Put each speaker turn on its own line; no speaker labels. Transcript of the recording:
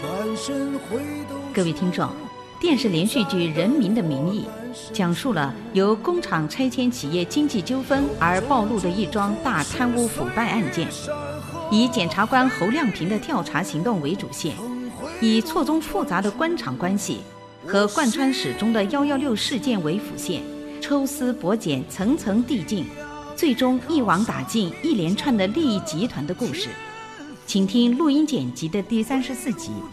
各位听众，电视连续剧《人民的名义》讲述了由工厂拆迁企业经济纠纷而暴露的一桩大贪污腐败案件，以检察官侯亮平的调查行动为主线，以错综复杂的官场关系和贯穿始终的116事件为辅线，抽丝剥茧，层层递进，最终一网打尽一连串的利益集团的故事。请听录音剪辑的第34集